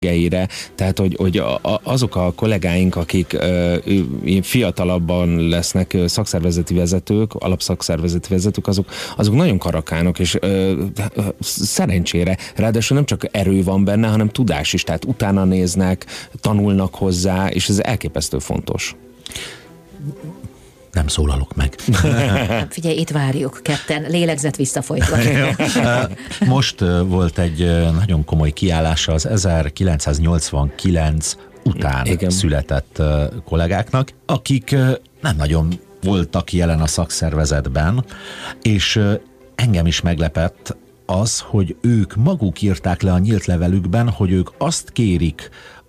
geire, tehát hogy azok a kollégáink, akik fiatalabban lesznek szakszervezeti vezetők, alapszakszervezeti vezetők, azok nagyon karakánok, és szerencsére, ráadásul nem csak erő van benne, hanem tudás is, tehát utána néznek, tanulnak hozzá, és ez elképesztő fontos. Nem szólalok meg. Figyelj, itt várjuk ketten, lélegzet visszafolytva. Most volt egy nagyon komoly kiállása az 1989 után született kollégáknak, akik nem nagyon voltak jelen a szakszervezetben, és engem is meglepett az, hogy ők maguk írták le a nyílt levelükben, hogy ők azt kérik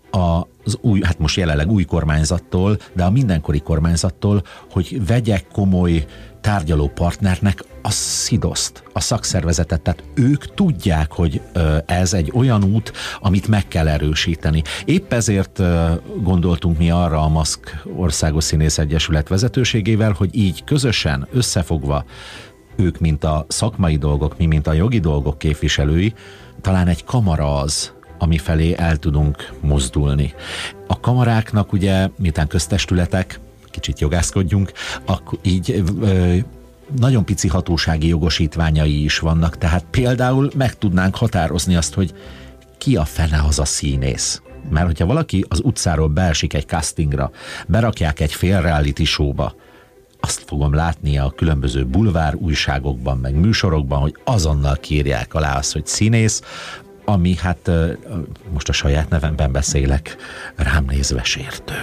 az új, hát most jelenleg új kormányzattól, de a mindenkori kormányzattól, hogy vegye komoly tárgyaló partnernek a SZIDOSZ-t, a szakszervezetet. Tehát ők tudják, hogy ez egy olyan út, amit meg kell erősíteni. Épp ezért gondoltunk mi arra a MASZK Országos Színész Egyesület vezetőségével, hogy így közösen, összefogva, ők, mint a szakmai dolgok, mi, mint a jogi dolgok képviselői, talán egy kamara az, ami felé el tudunk mozdulni. A kamaráknak ugye, miután köztestületek, kicsit jogászkodjunk, akkor így nagyon pici hatósági jogosítványai is vannak, tehát például meg tudnánk határozni azt, hogy ki a fene az a színész. Mert hogyha valaki az utcáról beesik egy castingra, berakják egy fél reality showba, azt fogom látni a különböző bulvár újságokban, meg műsorokban, hogy azonnal kírják alá azt, hogy színész, ami hát most a saját nevemben beszélek, rám nézve sértő.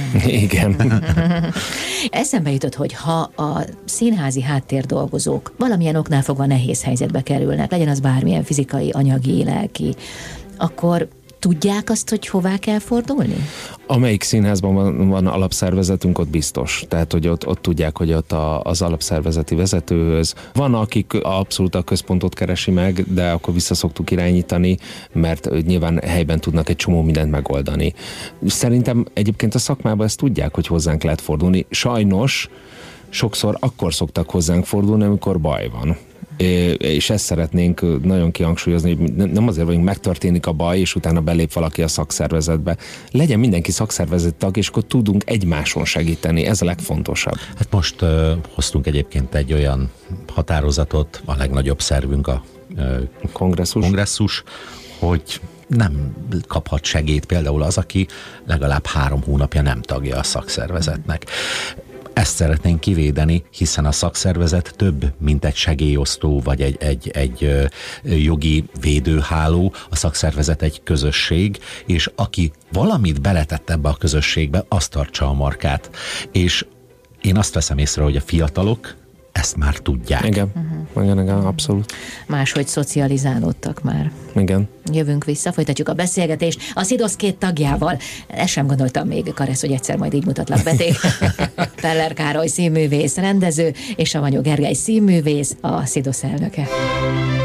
Igen. Eszembe jutott, hogy ha a színházi háttérdolgozók valamilyen oknál fogva nehéz helyzetbe kerülnek, legyen az bármilyen fizikai, anyagi, lelki, akkor tudják azt, hogy hová kell fordulni? Amelyik színházban van alapszervezetünk, ott biztos. Tehát, hogy ott tudják, hogy ott az alapszervezeti vezetőhöz. Van, akik abszolút a központot keresi meg, de akkor vissza szoktuk irányítani, mert nyilván helyben tudnak egy csomó mindent megoldani. Szerintem egyébként a szakmában ezt tudják, hogy hozzánk lehet fordulni. Sajnos sokszor akkor szoktak hozzánk fordulni, amikor baj van. És ezt szeretnénk nagyon kihangsúlyozni, hogy nem azért vagyunk, megtörténik a baj, és utána belép valaki a szakszervezetbe. Legyen mindenki szakszervezet tag, és akkor tudunk egymáson segíteni. Ez a legfontosabb. Hát most hoztunk egyébként egy olyan határozatot, a legnagyobb szervünk a kongresszus, hogy nem kaphat segélyt például az, aki legalább 3 hónapja nem tagja a szakszervezetnek. Ezt szeretnénk kivédeni, hiszen a szakszervezet több, mint egy segélyosztó, vagy egy jogi védőháló. A szakszervezet egy közösség, és aki valamit beletett ebbe a közösségbe, azt tartsa a markát. És én azt veszem észre, hogy a fiatalok ezt már tudják. Igen, igen, abszolút. Máshogy szocializálódtak már. Igen. Jövünk vissza, folytatjuk a beszélgetést a SZIDOSZ 2 tagjával. Ezt sem gondoltam még, Karesz, hogy egyszer majd így mutatlak beték. Peller Károly színművész, rendező, és Savanyú Gergely színművész, a SZIDOSZ elnöke.